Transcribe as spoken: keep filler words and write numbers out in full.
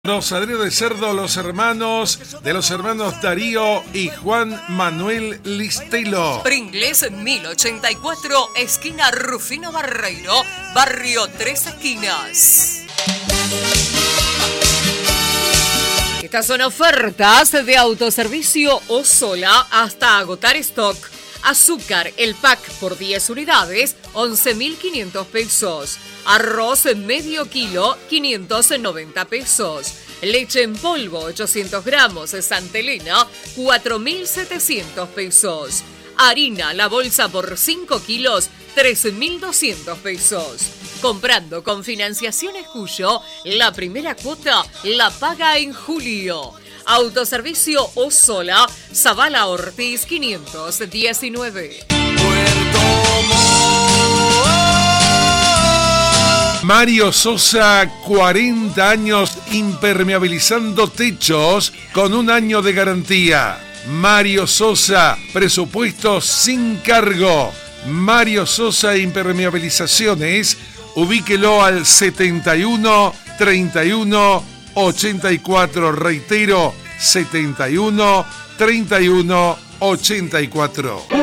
Rosadero de Cerdo, los hermanos de los hermanos Darío y Juan Manuel Listelo. Pringles mil ochenta y cuatro, esquina Rufino Barreiro, barrio Tres Esquinas. Estas son ofertas de autoservicio Osola hasta agotar stock. Azúcar, el pack por diez unidades, once mil quinientos pesos. Arroz medio kilo, quinientos noventa pesos. Leche en polvo, ochocientos gramos, Santa Elena, cuatro mil setecientos pesos. Harina, la bolsa por cinco kilos, tres mil doscientos pesos. Comprando con Financiaciones Cuyo, la primera cuota la paga en julio. Autoservicio Osola, Zavala Ortiz quinientos diecinueve. Mario Sosa, cuarenta años impermeabilizando techos con un año de garantía. Mario Sosa, presupuesto sin cargo. Mario Sosa Impermeabilizaciones, ubíquelo al setenta y uno treinta y uno ochenta y cuatro, reitero, setenta y uno treinta y uno ochenta y cuatro.